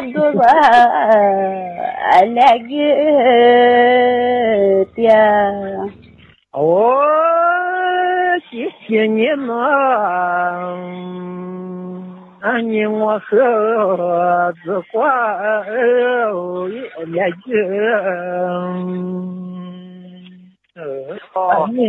多个那个的。 哦，谢谢你呢，你我和子花那个。